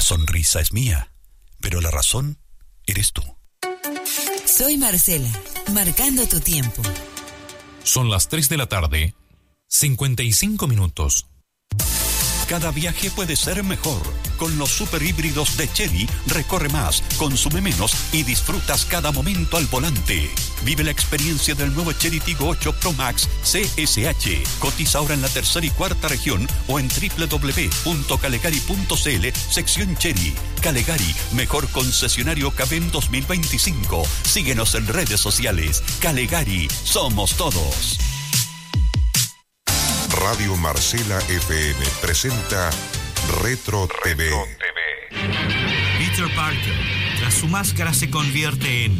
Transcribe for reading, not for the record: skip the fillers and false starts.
La sonrisa es mía, pero la razón eres tú. Soy Marcela, marcando tu tiempo. Son las 3 de la tarde, 55 minutos. Cada viaje puede ser mejor. Con los superhíbridos de Chery, recorre más, consume menos y disfrutas cada momento al volante. Vive la experiencia del nuevo Chery Tiggo 8 Pro Max CSH. Cotiza ahora en la tercera y cuarta región o en www.calegari.cl, sección Chery. Calegari, mejor concesionario Cabem 2025. Síguenos en redes sociales. Calegari, somos todos. Radio Marcela FM presenta Retro TV. Peter Parker, tras su máscara se convierte en